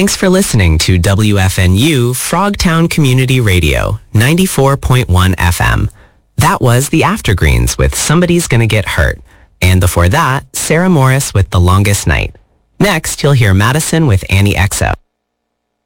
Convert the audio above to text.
Thanks for listening to WFNU Frogtown Community Radio, 94.1 FM. That was the Aftergreens with Somebody's Gonna Get Hurt. And before that, Sarah Morris with The Longest Night. Next, you'll hear Madison with Annie XO.